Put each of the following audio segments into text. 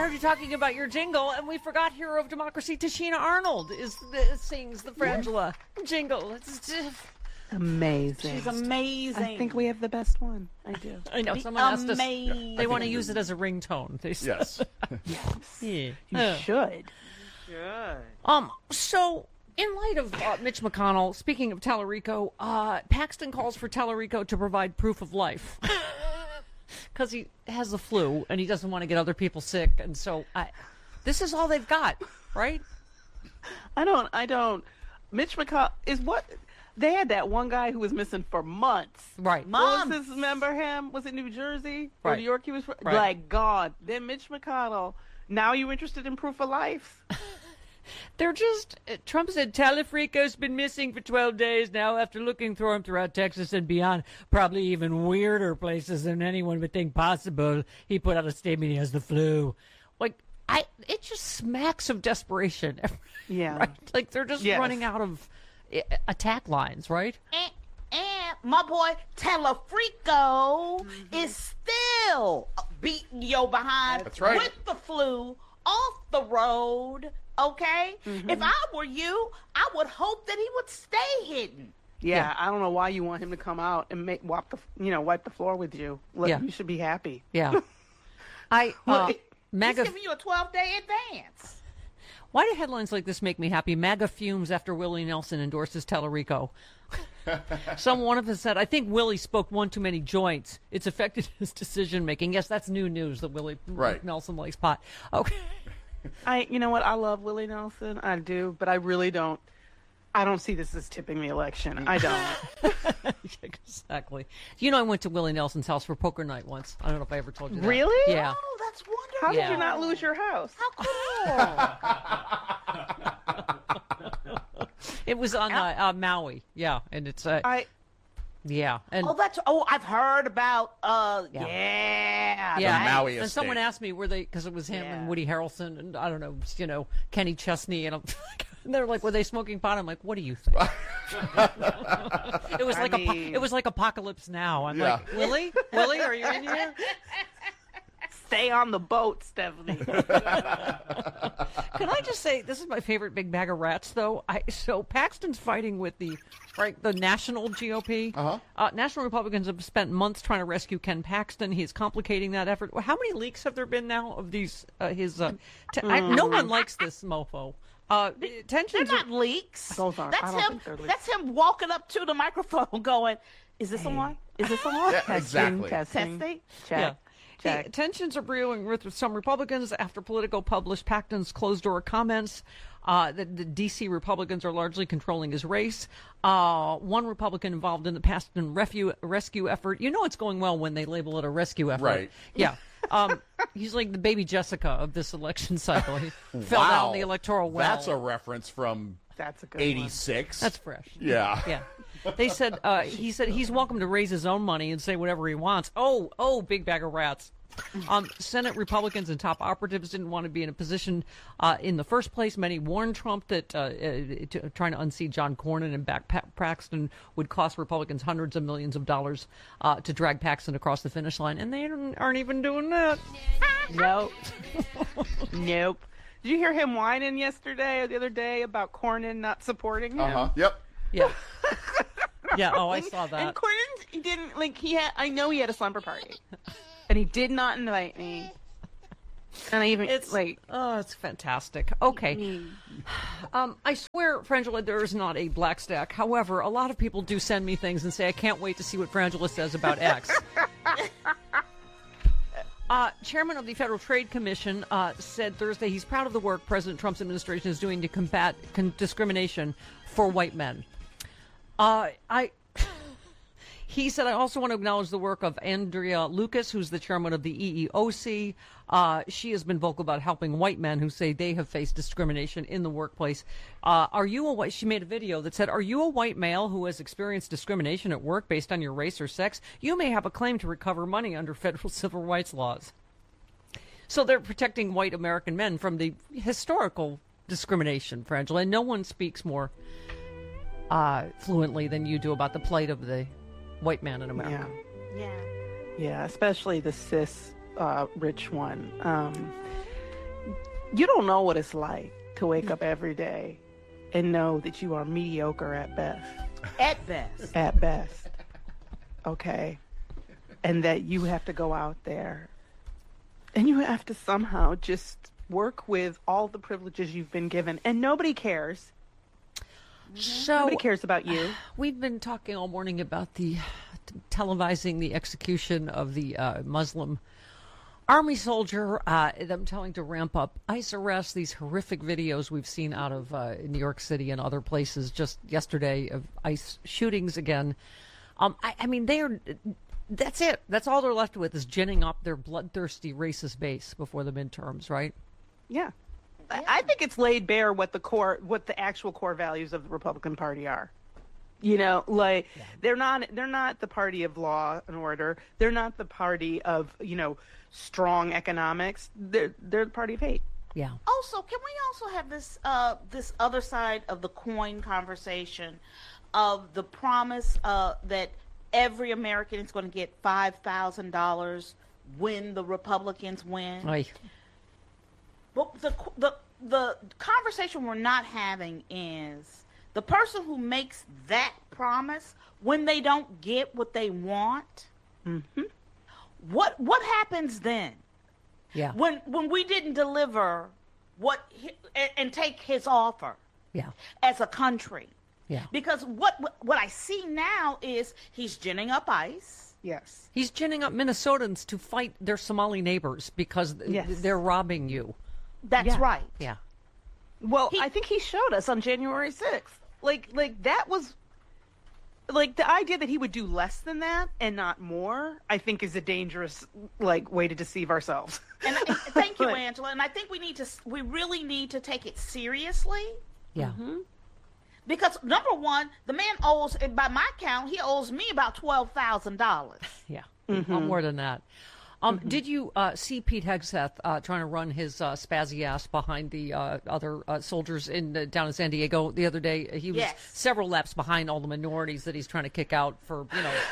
started talking about your jingle, and we forgot Hero of Democracy. Tashina Arnold sings the Frangela jingle. It's amazing. She's amazing. I think we have the best one. I do. I know. Someone asked us. They want to use it as a ringtone. They said. Yes. Yeah. You should. So, in light of Mitch McConnell, speaking of Tallarico, Paxton calls for Tallarico to provide proof of life. Because he has the flu and he doesn't want to get other people sick. And so, this is all they've got, right? I don't. Mitch McConnell is what? They had that one guy who was missing for months. Right. What was his, remember him? Was it New Jersey or New York? He was like gone. Then Mitch McConnell. Now you interested in proof of life? They're just, Trump said Tallarico's been missing for 12 days now after looking for him throughout Texas and beyond, probably even weirder places than anyone would think possible. He put out a statement he has the flu. Like, it just smacks of desperation. Yeah. Right? Like, they're just running out of attack lines, right? And my boy Tallarico is still beating your behind That's right. with the flu off the road. Okay, if I were you, I would hope that he would stay hidden. Yeah, I don't know why you want him to come out and wipe the floor with you. You should be happy. Yeah. He's giving you a 12-day advance. Why do headlines like this make me happy? MAGA fumes after Willie Nelson endorses Tallarico. One of us said, I think Willie smoked one too many joints. It's affected his decision making. Yes, that's new news that Willie Nelson likes pot. Okay. You know what? I love Willie Nelson. I do, but I really don't. I don't see this as tipping the election. I don't. Exactly. You know, I went to Willie Nelson's house for poker night once. I don't know if I ever told you that. Really? Yeah. Oh, that's wonderful. How did you not lose your house? How cool. It was on Maui. Yeah, and it's yeah, and I've heard about the Maui and estate. someone asked me, were they, because it was him and Woody Harrelson and I don't know, Kenny Chesney, and they're like, were they smoking pot? I'm like, what do you think? It was it was like Apocalypse Now. I'm like, Willie, are you in here? Stay on the boat, Stephanie. Can I just say, this is my favorite big bag of rats, though. So Paxton's fighting with the national GOP. National Republicans have spent months trying to rescue Ken Paxton. He's complicating that effort. How many leaks have there been now of these? No one likes this mofo. Tensions. They're not leaks. Those aren't. That's him walking up to the microphone, going, "Is this on? Is this on?" Yeah, exactly. Testing. Yeah. Check. Tensions are brewing with some Republicans after Politico published Paxton's closed-door comments that the D.C. Republicans are largely controlling his race. One Republican involved in the Paxton rescue effort. You know it's going well when they label it a rescue effort. Right. Yeah. He's like the baby Jessica of this election cycle. He fell down the electoral well. That's a reference from That's a good 86. That's fresh. Yeah. Yeah. They said he said he's welcome to raise his own money and say whatever he wants. Oh, big bag of rats. Senate Republicans and top operatives didn't want to be in a position in the first place. Many warned Trump that trying to unseat John Cornyn and back Paxton would cost Republicans hundreds of millions of dollars to drag Paxton across the finish line, and they aren't even doing that. Nope. Nope. Did you hear him whining yesterday or the other day about Cornyn not supporting him? Yep. Yeah. Yeah. Oh, I saw that. And Cornyn, he didn't I know he had a slumber party, and he did not invite me. And I even it's fantastic. Okay. I swear, Frangela, there is not a black stack. However, a lot of people do send me things and say, I can't wait to see what Frangela says about X. Chairman of the Federal Trade Commission said Thursday he's proud of the work President Trump's administration is doing to combat discrimination for white men. He said, I also want to acknowledge the work of Andrea Lucas, who's the chairman of the EEOC. She has been vocal about helping white men who say they have faced discrimination in the workplace. She made a video that said, are you a white male who has experienced discrimination at work based on your race or sex? You may have a claim to recover money under federal civil rights laws. So they're protecting white American men from the historical discrimination, Frangela. And no one speaks more fluently than you do about the plight of the white man in America. Yeah, especially the cis rich one. You don't know what it's like to wake up every day and know that you are mediocre at best. At best. At best. Okay. And that you have to go out there and you have to somehow just work with all the privileges you've been given. And nobody cares. So, nobody cares about you. We've been talking all morning about the televising the execution of the Muslim Army soldier, them telling to ramp up ICE arrests, these horrific videos we've seen out of New York City and other places just yesterday of ICE shootings again. I mean, that's it. That's all they're left with is ginning up their bloodthirsty racist base before the midterms, right? Yeah. I think it's laid bare what the actual core values of the Republican Party are. You know, like they're not the party of law and order. They're not the party of, strong economics. They're the party of hate. Yeah. Also, can we also have this other side of the coin conversation of the promise that every American is going to get $5,000 when the Republicans win? Aye. But the conversation we're not having is the person who makes that promise when they don't get what they want. Mm-hmm. What happens then? Yeah. When we didn't deliver and take his offer. Yeah. As a country. Yeah. Because what I see now is he's ginning up ICE. Yes. He's ginning up Minnesotans to fight their Somali neighbors because they're robbing you. That's right. Yeah. Well, I think he showed us on January 6th. Like that was, like, the idea that he would do less than that and not more, I think is a dangerous, way to deceive ourselves. And thank you, Angela. And I think we really need to take it seriously. Yeah. Mm-hmm. Because number one, the man owes, by my count, he owes me about $12,000. Yeah. Mm-hmm. More than that. Did you see Pete Hegseth trying to run his spazzy ass behind the other soldiers down in San Diego the other day? He was several laps behind all the minorities that he's trying to kick out for,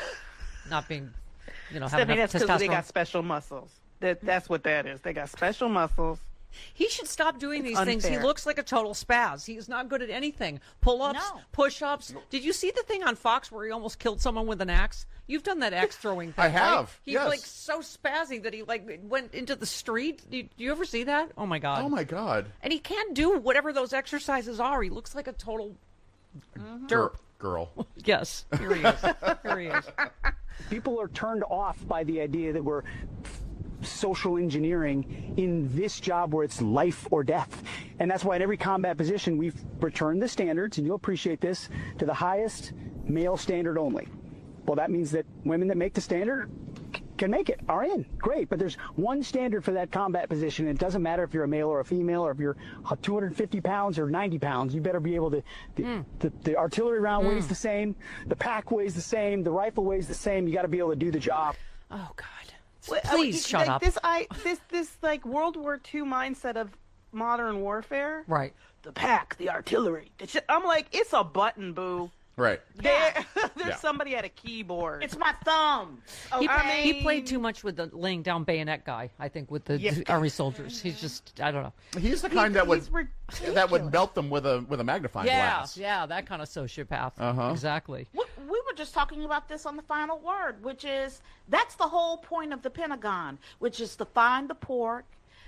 not being, having enough that's because testosterone. they got special muscles. That's what that is. They got special muscles. He should stop doing these unfair. things. He looks like a total spaz. He's not good at anything. Pull-ups, push-ups. Did you see the thing on Fox where he almost killed someone with an axe? You've done that axe throwing thing. I have. Right? He's yes. so spazzy that he went into the street. Do you ever see that? Oh my God. Oh my God. And he can't do whatever those exercises are. He looks like a total derp. Girl. Yes, here he is. Here he is. People are turned off by the idea that we're social engineering in this job where it's life or death. And that's why in every combat position we've returned the standards, and you'll appreciate this, to the highest male standard only. Well, that means that women that make the standard can make it, are in. Great, but there's one standard for that combat position. And it doesn't matter if you're a male or a female, or if you're 250 pounds or 90 pounds. You better be able to, the artillery round weighs the same, the pack weighs the same, the rifle weighs the same. You got to be able to do the job. Oh, God. Please shut up. This World War II mindset of modern warfare. Right. The pack, the artillery. I'm like, it's a button, boo. Right. There's somebody at a keyboard. It's my thumb. Okay? He played too much with the laying down bayonet guy, I think, with the Army soldiers. He's just, I don't know. He's the kind that would melt them with a magnifying glass. Yeah, that kind of sociopath. Uh-huh. Exactly. We were just talking about this on the final word, which is that's the whole point of the Pentagon, which is to find the pork,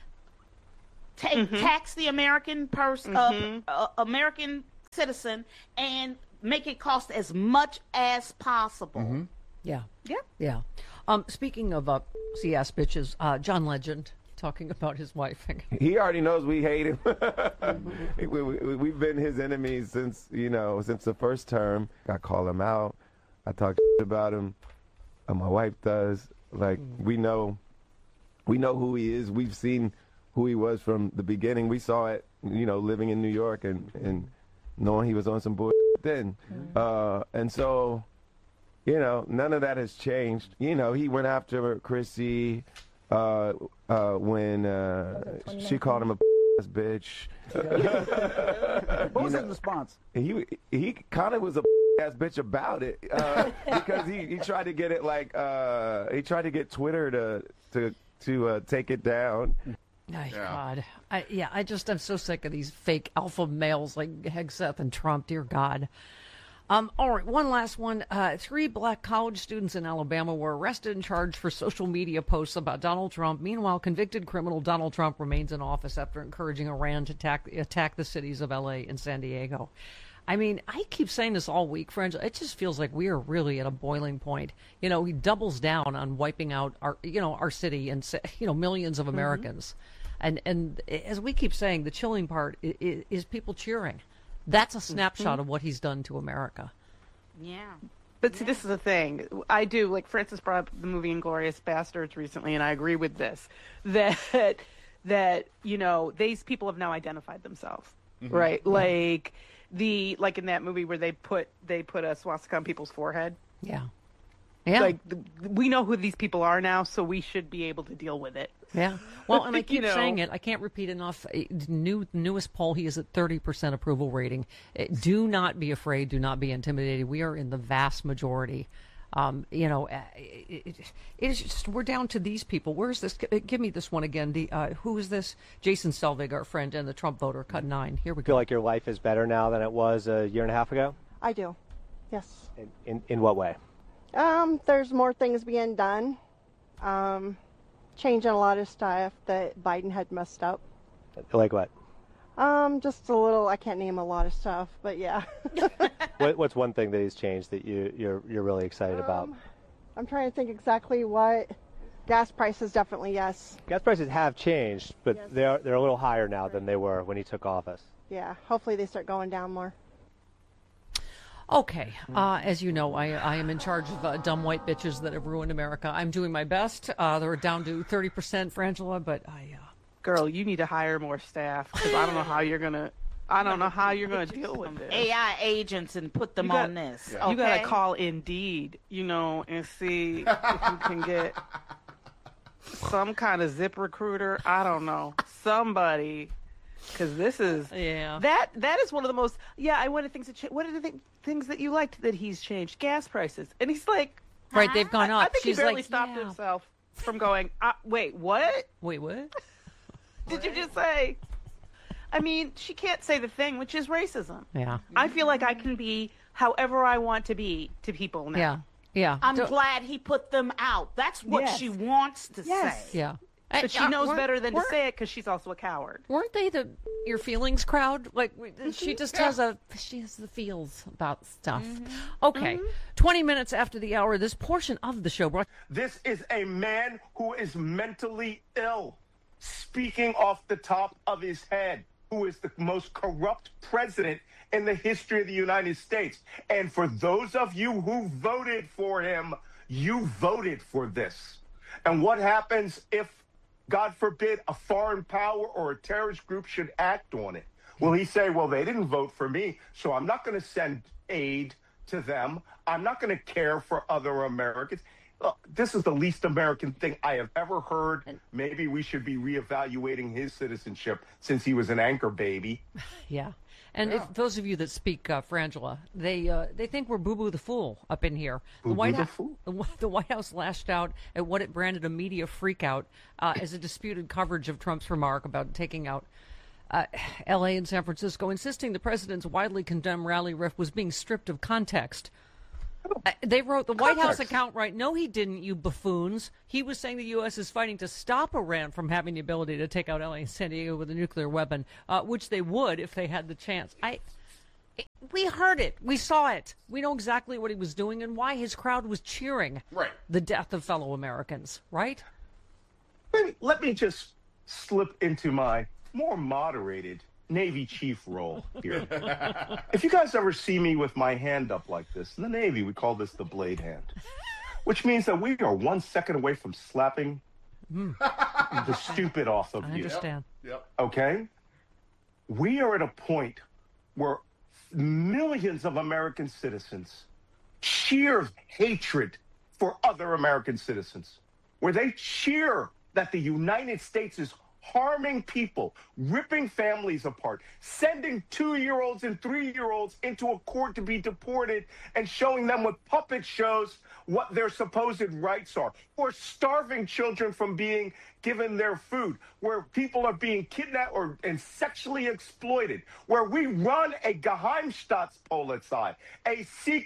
tax the American American citizen, and make it cost as much as possible. Mm-hmm. Yeah. Speaking of ass bitches, John Legend talking about his wife. He already knows we hate him. We've been his enemies since the first term. I call him out. I talk about him. My wife does. We know who he is. We've seen who he was from the beginning. We saw it, living in New York and knowing he was on some bullshit then. And so, none of that has changed. He went after Chrissy when she called him a bitch. What was his response? He kind of was a ass bitch about it because he tried to get it he tried to get Twitter to take it down. Oh, God. I'm so sick of these fake alpha males like Hegseth and Trump. Dear God. All right, one last one. 3 black college students in Alabama were arrested and charged for social media posts about Donald Trump. Meanwhile, convicted criminal Donald Trump remains in office after encouraging Iran to attack the cities of L.A. and San Diego. I mean, I keep saying this all week, friends. It just feels like we are really at a boiling point. You know, he doubles down on wiping out our city and, millions of Americans. And as we keep saying, the chilling part is people cheering. That's a snapshot of what he's done to America. Yeah. But see, this is the thing. I do, like Francis brought up the movie Inglourious Bastards recently, and I agree with this, that these people have now identified themselves, right? Like in that movie where they put a swastika on people's forehead. Yeah. Yeah. Like we know who these people are now, so we should be able to deal with it. Yeah. Well, and I keep saying it. I can't repeat enough. Newest poll, he is at 30% approval rating. Do not be afraid. Do not be intimidated. We are in the vast majority. It is just, we're down to these people. Where's this? Give me this one again. Who is this? Jason Selvig, our friend, and the Trump voter, cut 9. Here we go. Feel like your life is better now than it was a year and a half ago? I do. Yes. In what way? There's more things being done. Changing a lot of stuff that Biden had messed up. Like what? Just a little. I can't name a lot of stuff, but yeah. What's one thing that he's changed that you're really excited about? I'm trying to think exactly what. Gas prices, definitely yes. Gas prices have changed, but Yes. they're a little higher now than they were when he took office. Yeah. Hopefully they start going down more. Okay. As you know, I am in charge of dumb white bitches that have ruined America. I'm doing my best. They're down to 30% for Angela, but Girl, you need to hire more staff because I don't know how you're gonna. I don't know how you're gonna deal with this. AI agents and put them on this. You gotta call Indeed, and see if you can get some kind of Zip Recruiter. I don't know, somebody, because this is that is one of the most. Yeah, I wanted things to change. What are the things that you liked that he's changed? Gas prices, and he's like, right, they've gone up. I think She's he barely like, stopped himself from going. Wait, what? Wait, what? Did you just say? I mean, she can't say the thing, which is racism. Yeah. I feel like I can be however I want to be to people now. Yeah. Yeah. I'm glad he put them out. That's what she wants to say. Yeah. But she knows better than to say it because she's also a coward. Weren't they your feelings crowd? Like she just has the feels about stuff. Okay. 20 minutes after the hour, this portion of the show brought. This is a man who is mentally ill, speaking off the top of his head, who is the most corrupt president in the history of the United States. And for those of you who voted for him, you voted for this. And what happens if, God forbid, a foreign power or a terrorist group should act on it? Will he say, well, they didn't vote for me, so I'm not going to send aid to them. I'm not going to care for other Americans. Look, this is the least American thing I have ever heard. Maybe we should be reevaluating his citizenship since he was an anchor baby. Yeah. And if those of you that speak Frangela, they think we're Boo-Boo the Fool up in here. The White House lashed out at what it branded a media freakout as a disputed coverage of Trump's remark about taking out L.A. and San Francisco, insisting the president's widely condemned rally riff was being stripped of context. They wrote the White House account right. No, he didn't, you buffoons. He was saying the U.S. is fighting to stop Iran from having the ability to take out L.A. and San Diego with a nuclear weapon, which they would if they had the chance. We heard it. We saw it. We know exactly what he was doing and why his crowd was cheering the death of fellow Americans, right? Let me just slip into my more moderated Navy chief role here. If you guys ever see me with my hand up like this, in the Navy, we call this the blade hand, which means that we are 1 second away from slapping the stupid off of you. I understand. Yep. Okay? We are at a point where millions of American citizens cheer hatred for other American citizens, where they cheer that the United States is harming people, ripping families apart, sending 2-year-olds and 3-year-olds into a court to be deported and showing them with puppet shows what their supposed rights are. We're starving children from being given their food, where people are being kidnapped and sexually exploited, where we run a Geheimstaatspolizei, a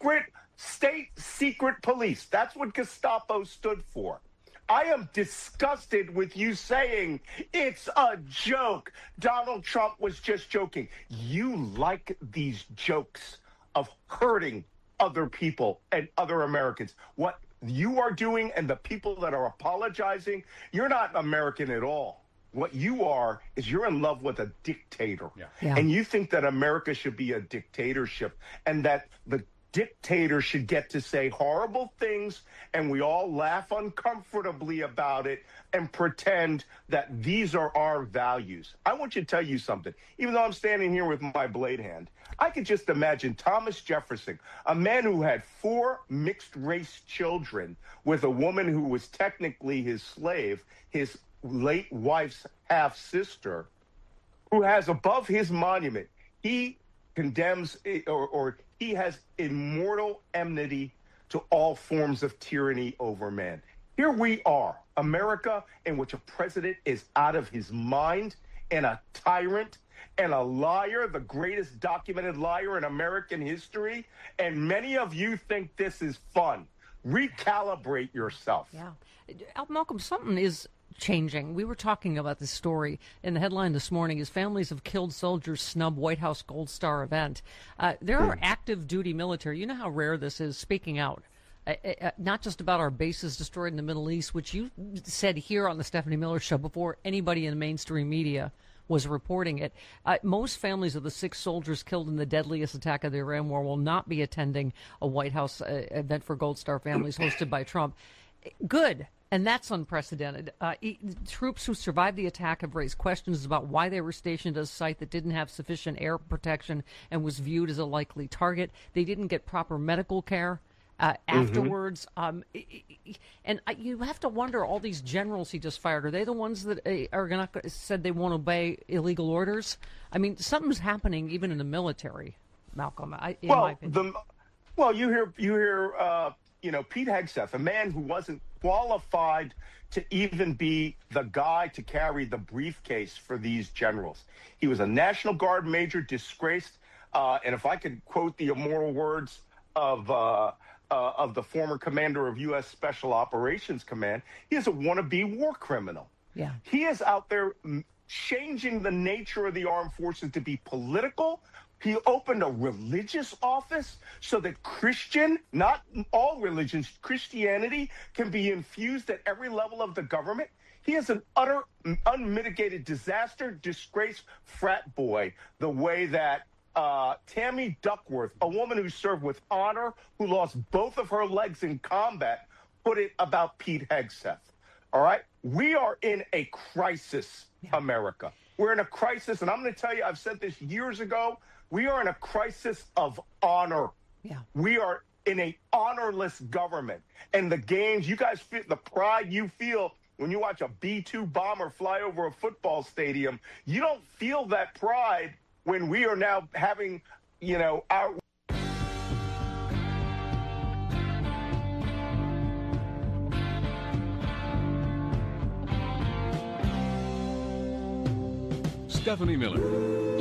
state secret police. That's what Gestapo stood for. I am disgusted with you saying it's a joke. Donald Trump was just joking. You like these jokes of hurting other people and other Americans. What you are doing and the people that are apologizing, you're not American at all. What you are is you're in love with a dictator. Yeah. And you think that America should be a dictatorship and that the dictator should get to say horrible things and we all laugh uncomfortably about it and pretend that these are our values. I want you to tell you something. Even though I'm standing here with my blade hand, I could just imagine Thomas Jefferson, a man who had 4 mixed-race children with a woman who was technically his slave, his late wife's half-sister, who has above his monument, he condemns or he has immortal enmity to all forms of tyranny over man. Here we are, America, in which a president is out of his mind and a tyrant and a liar, the greatest documented liar in American history. And many of you think this is fun. Recalibrate yourself. Yeah. Malcolm, something is changing. We were talking about this story in the headline this morning is families of killed soldiers snub White House Gold Star event. There are active duty military. You know how rare this is, speaking out. Not just about our bases destroyed in the Middle East, which you said here on the Stephanie Miller Show before anybody in the mainstream media was reporting it. Most families of the 6 soldiers killed in the deadliest attack of the Iran war will not be attending a White House event for Gold Star families hosted by Trump. Good. And that's unprecedented. Troops who survived the attack have raised questions about why they were stationed at a site that didn't have sufficient air protection and was viewed as a likely target. They didn't get proper medical care afterwards. And you have to wonder, all these generals he just fired, are they the ones that said they won't obey illegal orders? I mean, something's happening even in the military, Malcolm, in my opinion. You hear Pete Hegseth, a man who wasn't qualified to even be the guy to carry the briefcase for these generals. He was a National Guard major, disgraced, and if I could quote the immoral words of the former commander of U.S. Special Operations Command, he is a wannabe war criminal. Yeah. He is out there changing the nature of the armed forces to be political. He opened a religious office so that not all religions, Christianity can be infused at every level of the government. He is an utter, unmitigated disaster, disgrace, frat boy, the way that Tammy Duckworth, a woman who served with honor, who lost both of her legs in combat, put it about Pete Hegseth. All right? We are in a crisis, America. We're in a crisis, and I'm going to tell you, I've said this years ago, we are in a crisis of honor. Yeah. We are in a honorless government. And the games, you guys feel the pride you feel when you watch a B-2 bomber fly over a football stadium. You don't feel that pride when we are now having, our... Stephanie Miller.